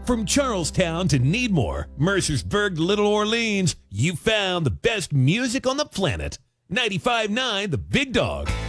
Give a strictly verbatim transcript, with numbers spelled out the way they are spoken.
From Charlestown to Needmore, Mercersburg to Little Orleans, you found the best music on the planet. ninety-five point nine The Big Dog.